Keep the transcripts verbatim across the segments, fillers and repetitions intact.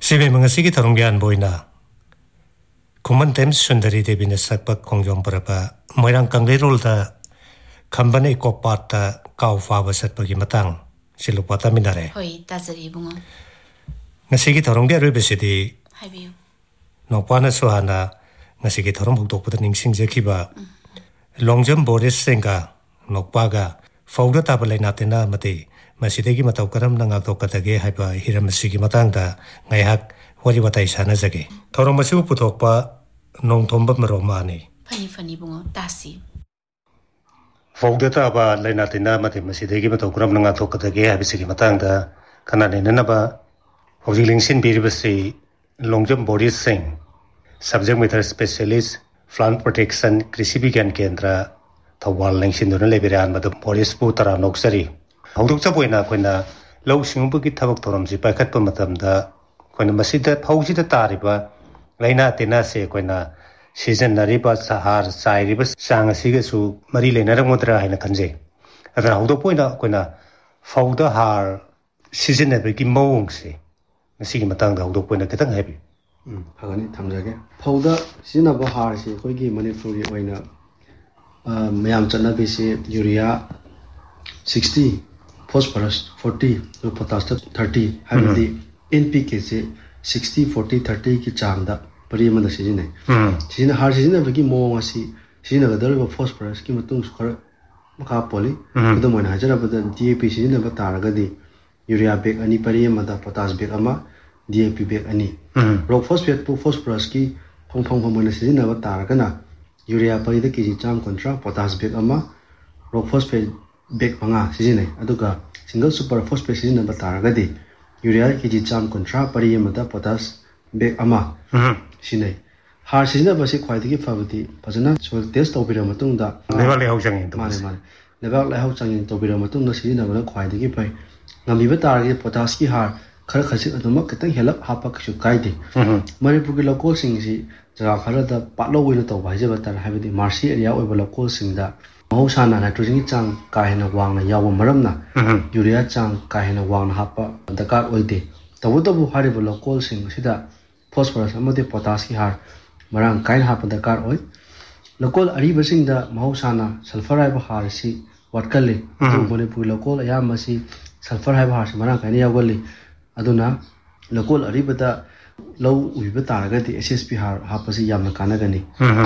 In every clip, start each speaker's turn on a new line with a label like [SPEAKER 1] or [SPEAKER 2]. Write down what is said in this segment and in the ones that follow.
[SPEAKER 1] Sibe mangasi tarungyan boina. Kuman tem sundari debi nasakpat kongjom berapa. Moirang kanglirul da kambane kopata kau fabasat bagi matang. Silupata minare.
[SPEAKER 2] Hoi, tazari bungo.
[SPEAKER 1] Ngasigi tarungyan rui besidi.
[SPEAKER 2] Habiyo.
[SPEAKER 1] Nopana suhana ngasigi tarung hukdok puta ningsing zekiba. Longjam Boris Senga nokpaga fauda tabalai natina mati. Masidegi matau karam nang agto katage haiba hiram masigi matangda ngaihak wari watai sana zage. Tarung masiu putokpa nong tomba maromani.
[SPEAKER 2] Fani fani bungo, tasi.
[SPEAKER 1] Fauda taba lai natina mati masidegi matau karam nang agto katage haiba sigi matangda kanane nanaba haujiling sin biribasi Longjam Boris Singh subject matter specialist plant protection Krishi Vigyan Kendra Thawal Lengsin dona lebiran madu Boris Putara noksari Hongdok chaboina koina lau singbugi thabak thoramsi paikhatpa matamda koina masida phauji tariba laina tena se koina season nariba sahar sairiba sang asiga su mari lena ramodra haina khanje adra hongdok poina koina fauda har season nabegi mawngse masigi matangda hongdok poina ketang habi
[SPEAKER 3] 음 하가니 탐자게 파우더 시나버 하르시 거기 머니푸리 오이나 어 매암 전나비시 유리아 sixty phosphorus forty potassium thirty 하는데 엔피케 sixty forty thirty 기 장다 परिमदा 시지네 음 시진 하르시나 버기 모와시 시나가 더버 phosphorus 기 무tung 스커 मखा पोली तो मन हाजरा बदन DAP सिजना बतारगदी urea bag अनि परिमदा potash bag अमा DAP bag अनि rock phosphate pu phosphorus ki phong phong phong mon sijina ba taragana urea pari da kg cham contra potash bag ama rock phosphate bag panga sijine aduga single super phosphate sijina ba taragadi urea kg cham contra pari amada potash bag ama sinai har sijina ba si khwai digi fabati pajana soil test tobira matung da
[SPEAKER 1] level le hau changin to
[SPEAKER 3] mane mane level le hau changin tobira matung da sijina ba khwai digi pai ngami ba taragi potash ki har खर खसी अदुम खतंग help हापा कछु काइदे मणिपुर के local सिंग सी जगा खर the पालो ओइन तो भाइजे बतर हाबदि Marcy area ओइब local सिंग दा महौसाना नाइट्रोजन चांग काहेना वांगना याव मरमना यूरिया चांग काहेना वांगना हापा दरकार ओइदे तबुतबु हारिब लोकल सिंग सिदा फॉस्फोरस अमदे पोटास की हार मरांग काइन हापा दरकार ओइ लोकल अरिब सिंग दा महौसाना सल्फर हाइब हार सी वटकले तो मणिपुर लोकल या मसी सल्फर हाइब हार सी Marang Kine यावगली aduna local aribada low uiba taragadi ssp har hapasi yamna kanagani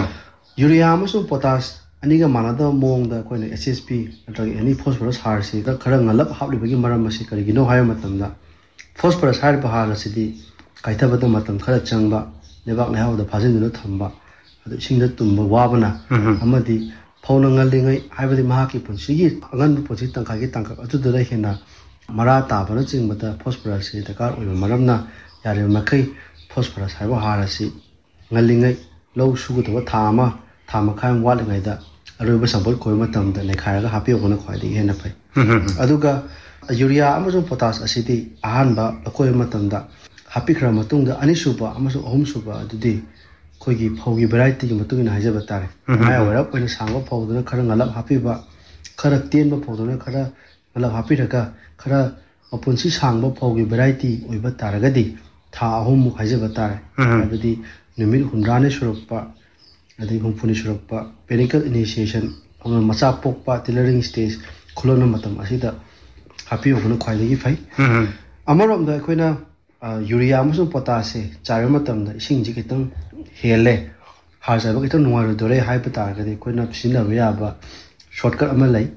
[SPEAKER 3] urea amasu potash aniga manada mongda koina ssp atragi any phosphorus har si da khara ngalap hablibagi maram asi karigino hayo matamda phosphorus har bahar asidi kaithabada matam khara changba lebak lehawda phajinduna thamba adu singda tumba wabana amadi phawna ngalingai haibadi mahaki punsigi angan pusi tangkhagi tangka adudara hena मरा ताबना चिंगबदा phosphorus से दरकार ओइ मरमना यारे मखै phosphorus हाइबो हारसी ngaliङै लौ सुगुदबा थामा थामा खाय वालङैदा Aruba संबल कोइ मतमदा नेखारगा हापियोगना ख्वाइदि हेना फै अदुगा यूरिया अमसु पोटास असिदि आहानबा लकोय मतमदा हापिखरा मतुंगदा अनिसुबा अमसु अहुमसुबा अदुदि खोइगी फौगी भेराइटी gi मतुंगिना हाइजबा तारे माय वरा कोइना सांगबा फौदना खरा ngलप हापिबा खरा तेनबा फौदना खरा ngलप हापिरगा खरा अपुनसी सांगबा फौगी भेराइटी ओइबा तारगदी था अहुम मु हाइजबा तारे हाबदि निमित हुनराने सुरपा अदि हुमफुनि सुरपा पेनिकल इनिशिएशन अमन मचा पोकपा टिलरिंग स्टेज खुलोना मतम असिदा हापियोगना ख्वाइदगी फै अमरमदा अखोइना यूरिया अमसु पोटास से चार मतमदा इसिंग जि कितंग हेले हाजबा कितंग नुवार दोरे हाइबा तारगदी अखोइना सिनबा याबा शॉर्टकट अमा लै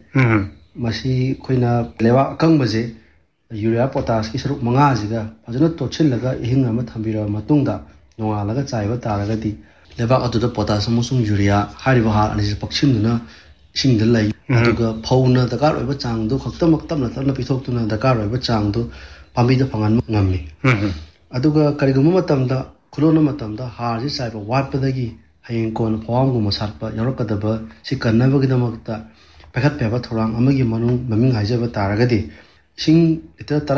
[SPEAKER 3] मसी खोइना लेवा कंग बजे यूरिया पोटास की सरुक मंगा जिगा फजना तोछिन लगा इहिंग अमा थंबिरा मतुंगदा नोंगा लगा चाइबा तारगदी लेवा अदुदा पोटास अमसुंग यूरिया हारिबा हार अनिस पक्षिमना इसिंग द लै अदुगा फौना दरकार ओइबा चांगदो खक्तमक तमना तमना पिथोक्तुना दरकार ओइबा चांगदो पामिदा फंगन ngami अदुगा करिगुम मतमदा खुलोना मतमदा हार जि चाइबा वाटपदगी हयें कोन फवामगु मसारपा यरकदबा सि कन्नबगिदमकता पैखत पैबा थोरांग अमगी मनुंग ममिंग हाइजबा तारगदी सिंग इतर